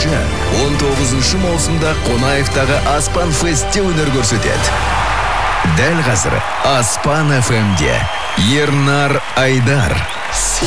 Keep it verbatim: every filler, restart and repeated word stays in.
алтыншы он тоғызыншы маусымда Қонаевтағы Аспан Фестте өнер көрсетеді. Дәл қазір Аспан эф эмде Ернар Айдар.